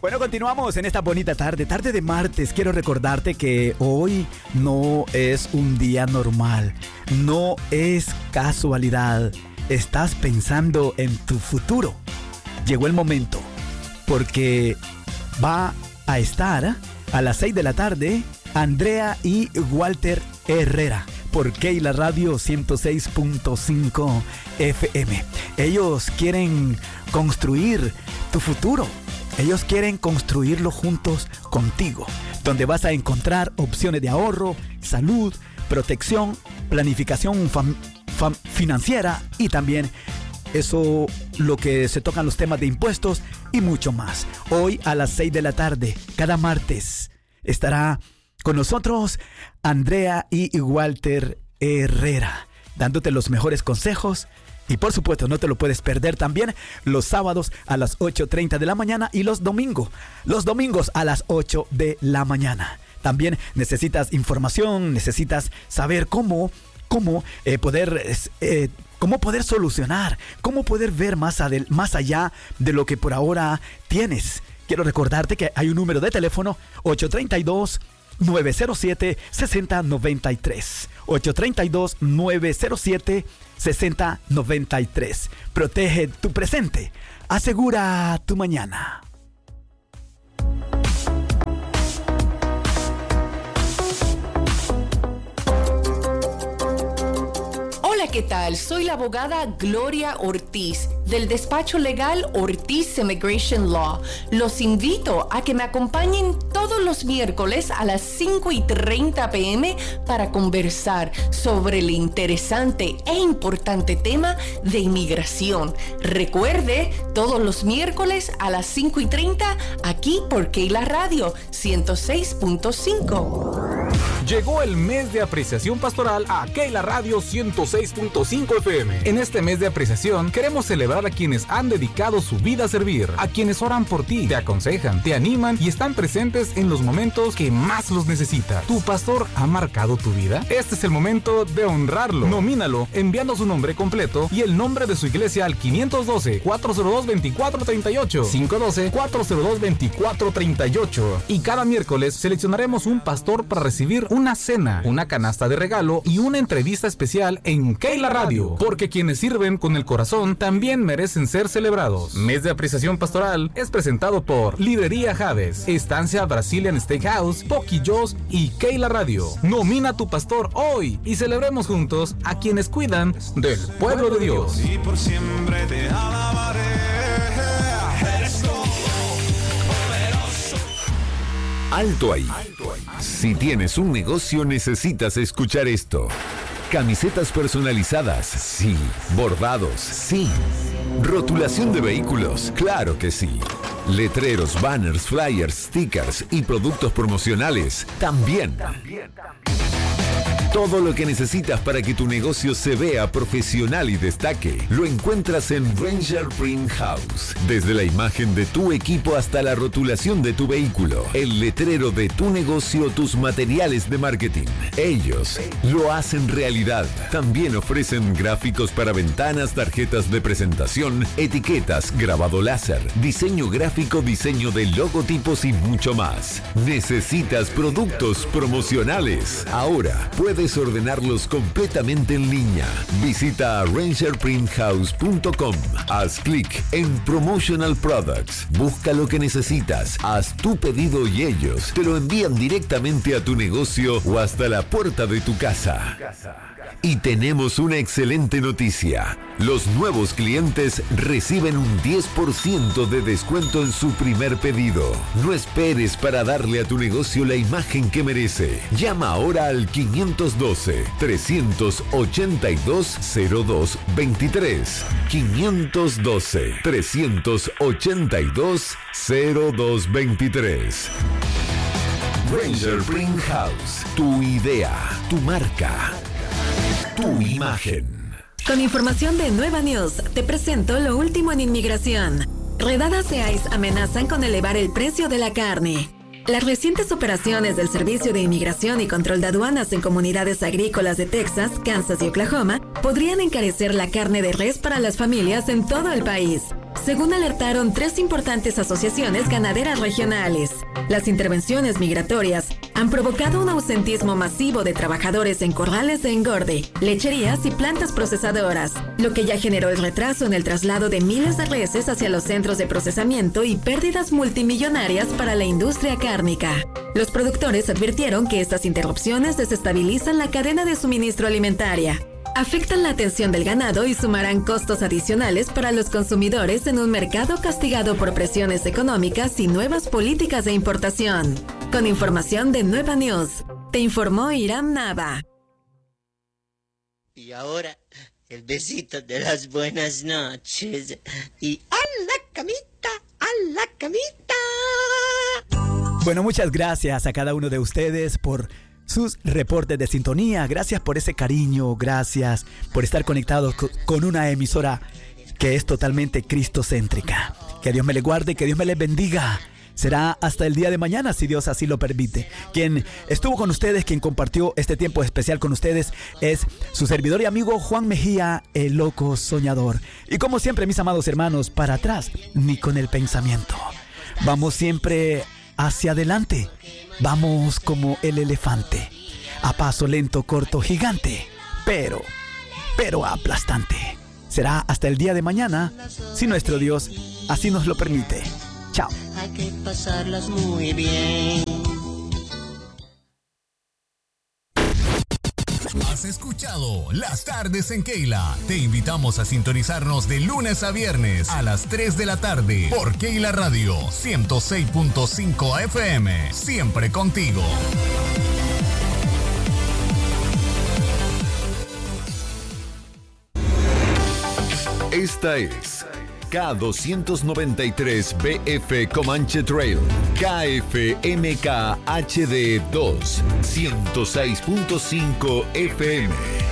Bueno, continuamos en esta bonita tarde de martes. Quiero recordarte que hoy no es un día normal, no es casualidad. Estás pensando en tu futuro. Llegó el momento, porque va a estar a las 6 de la tarde Andrea y Walter Herrera por Keila Radio 106.5 FM. Ellos quieren construir tu futuro. Ellos quieren construirlo juntos contigo, donde vas a encontrar opciones de ahorro, salud, protección, planificación financiera y también eso, lo que se tocan los temas de impuestos y mucho más. Hoy a las 6 de la tarde, cada martes, estará con nosotros Andrea y Walter Herrera, dándote los mejores consejos. Y por supuesto, no te lo puedes perder también los sábados a las 8:30 de la mañana y los domingos a las 8 de la mañana. También necesitas información, necesitas saber cómo poder solucionar, cómo poder ver más allá de lo que por ahora tienes. Quiero recordarte que hay un número de teléfono 832-907-6093. 832-907-6093. Protege tu presente. Asegura tu mañana. Hola, ¿qué tal? Soy la abogada Gloria Ortiz, del despacho legal Ortiz Immigration Law. Los invito a que me acompañen todos los miércoles a las 5:30 p.m. para conversar sobre el interesante e importante tema de inmigración. Recuerde, todos los miércoles a las 5:30 aquí por Keila Radio 106.5. Llegó el mes de apreciación pastoral a Keila Radio 106.5 FM. En este mes de apreciación queremos celebrar a quienes han dedicado su vida a servir, a quienes oran por ti, te aconsejan, te animan y están presentes en los momentos que más los necesitas. ¿Tu pastor ha marcado tu vida? Este es el momento de honrarlo. Nomínalo enviando su nombre completo y el nombre de su iglesia al 512-402-2438. 512-402-2438. Y cada miércoles seleccionaremos un pastor para recibir una cena, una canasta de regalo y una entrevista especial en Keila Radio, porque quienes sirven con el corazón también merecen ser celebrados. Mes de apreciación pastoral es presentado por Librería Javes, Estancia Brazilian Steakhouse, Pocky Joe's y Keila Radio. Nomina a tu pastor hoy y celebremos juntos a quienes cuidan del pueblo de Dios. Y por siempre te alabaré. Alto ahí. Si tienes un negocio, necesitas escuchar esto. Camisetas personalizadas, sí. Bordados, sí. Rotulación de vehículos, claro que sí. Letreros, banners, flyers, stickers y productos promocionales, también. Todo lo que necesitas para que tu negocio se vea profesional y destaque, lo encuentras en Ranger Print House. Desde la imagen de tu equipo hasta la rotulación de tu vehículo, el letrero de tu negocio, tus materiales de marketing. Ellos lo hacen realidad. También ofrecen gráficos para ventanas, tarjetas de presentación, etiquetas, grabado láser, diseño gráfico, diseño de logotipos y mucho más. ¿Necesitas productos promocionales? Ahora puedes ordenarlos completamente en línea. Visita rangerprinthouse.com. Haz clic en Promotional Products. Busca lo que necesitas. Haz tu pedido y ellos te lo envían directamente a tu negocio o hasta la puerta de tu casa. Y tenemos una excelente noticia. Los nuevos clientes reciben un 10% de descuento en su primer pedido. No esperes para darle a tu negocio la imagen que merece. Llama ahora al 512-382-0223. 512-382-0223. Ranger Print House. Tu idea, tu marca, tu imagen. Con información de Nueva News, te presento lo último en inmigración. Redadas de ICE amenazan con elevar el precio de la carne. Las recientes operaciones del Servicio de Inmigración y Control de Aduanas en comunidades agrícolas de Texas, Kansas y Oklahoma podrían encarecer la carne de res para las familias en todo el país. según alertaron 3 importantes asociaciones ganaderas regionales. Las intervenciones migratorias han provocado un ausentismo masivo de trabajadores en corrales de engorde, lecherías y plantas procesadoras, lo que ya generó el retraso en el traslado de miles de reses hacia los centros de procesamiento y pérdidas multimillonarias para la industria cárnica. Los productores advirtieron que estas interrupciones desestabilizan la cadena de suministro alimentaria, afectan la atención del ganado y sumarán costos adicionales para los consumidores en un mercado castigado por presiones económicas y nuevas políticas de importación. Con información de Nueva News, te informó Iram Nava. Y ahora, el besito de las buenas noches. Y ¡a la camita! ¡A la camita! Bueno, muchas gracias a cada uno de ustedes por sus reportes de sintonía. Gracias por ese cariño, gracias por estar conectados con una emisora que es totalmente cristocéntrica. Que Dios me le guarde, que Dios me les bendiga. Será hasta el día de mañana, si Dios así lo permite. Quien estuvo con ustedes, quien compartió este tiempo especial con ustedes, es su servidor y amigo Juan Mejía, el loco soñador. Y como siempre, mis amados hermanos, para atrás ni con el pensamiento. Vamos siempre hacia adelante. Vamos como el elefante, a paso lento, corto, gigante, pero aplastante. Será hasta el día de mañana, si nuestro Dios así nos lo permite. Chao. Hay que pasarlas muy bien. Has escuchado Las Tardes en Keila. Te invitamos a sintonizarnos de lunes a viernes a las 3 de la tarde por Keila Radio 106.5 FM. Siempre contigo. Esta es K293BF Comanche Trail, KFMK HD 2, 106.5 FM.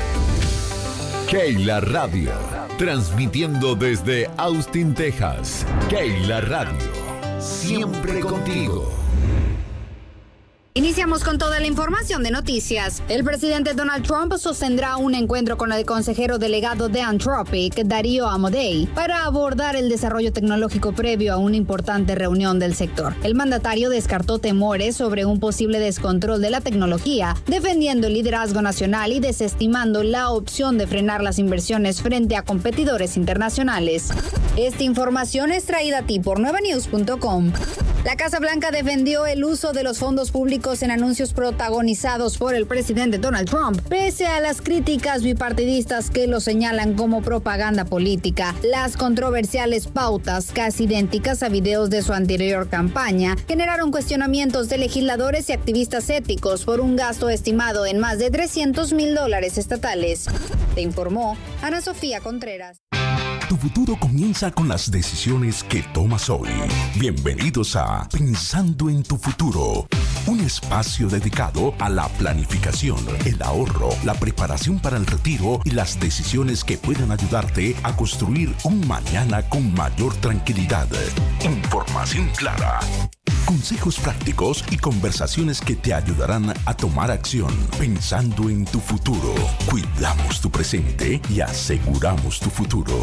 Keila Radio, transmitiendo desde Austin, Texas. Keila Radio, siempre contigo. Iniciamos con toda la información de noticias. El presidente Donald Trump sostendrá un encuentro con el consejero delegado de Anthropic, Darío Amodei, para abordar el desarrollo tecnológico previo a una importante reunión del sector. El mandatario descartó temores sobre un posible descontrol de la tecnología, defendiendo el liderazgo nacional y desestimando la opción de frenar las inversiones frente a competidores internacionales. Esta información es traída a ti por nuevanews.com. La Casa Blanca defendió el uso de los fondos públicos en anuncios protagonizados por el presidente Donald Trump, pese a las críticas bipartidistas que lo señalan como propaganda política. Las controversiales pautas, casi idénticas a videos de su anterior campaña, generaron cuestionamientos de legisladores y activistas éticos por un gasto estimado en más de $300,000 estatales. Te informó Ana Sofía Contreras. Tu futuro comienza con las decisiones que tomas hoy. Bienvenidos a Pensando en tu Futuro, un espacio dedicado a la planificación, el ahorro, la preparación para el retiro y las decisiones que pueden ayudarte a construir un mañana con mayor tranquilidad. Información clara, consejos prácticos y conversaciones que te ayudarán a tomar acción. Pensando en tu futuro, cuidamos tu presente y aseguramos tu futuro.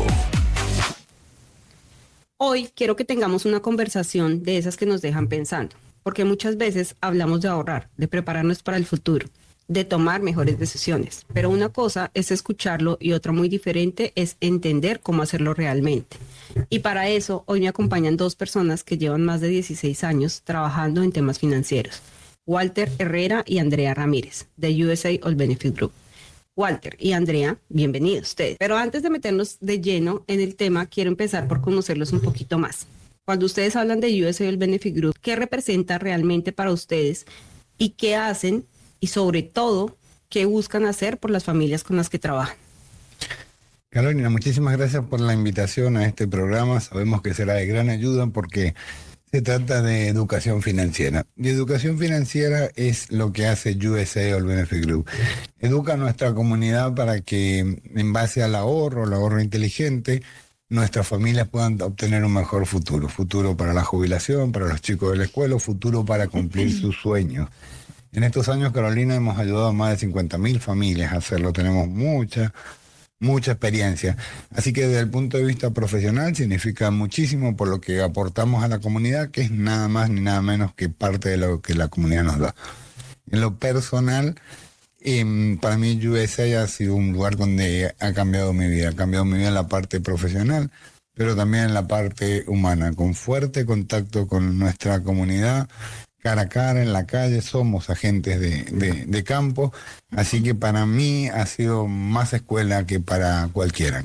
Hoy quiero que tengamos una conversación de esas que nos dejan pensando, porque muchas veces hablamos de ahorrar, de prepararnos para el futuro, de tomar mejores decisiones, pero una cosa es escucharlo y otra muy diferente es entender cómo hacerlo realmente. Y para eso hoy me acompañan dos personas que llevan más de 16 años trabajando en temas financieros, Walter Herrera y Andrea Ramírez, de USA All Benefit Group. Walter y Andrea, bienvenidos ustedes. Pero antes de meternos de lleno en el tema, quiero empezar por conocerlos un poquito más. Cuando ustedes hablan de USA All Benefit Group, ¿qué representa realmente para ustedes y qué hacen y sobre todo qué buscan hacer por las familias con las que trabajan? Carolina, muchísimas gracias por la invitación a este programa. Sabemos que será de gran ayuda porque se trata de educación financiera. Y educación financiera es lo que hace USA All Benefit Group. Educa a nuestra comunidad para que, en base al ahorro inteligente, nuestras familias puedan obtener un mejor futuro. Futuro para la jubilación, para los chicos de la escuela, futuro para cumplir sus sueños. En estos años, Carolina, hemos ayudado a más de 50,000 familias a hacerlo. Tenemos mucha mucha experiencia. Así que desde el punto de vista profesional significa muchísimo por lo que aportamos a la comunidad, que es nada más ni nada menos que parte de lo que la comunidad nos da. En lo personal, para mí USA ha sido un lugar donde ha cambiado mi vida en la parte profesional, pero también en la parte humana, con fuerte contacto con nuestra comunidad, cara a cara, en la calle. Somos agentes de campo, así que para mí ha sido más escuela que para cualquiera.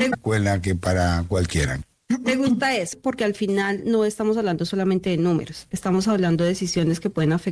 Me gusta eso, porque al final no estamos hablando solamente de números, estamos hablando de decisiones que pueden afectar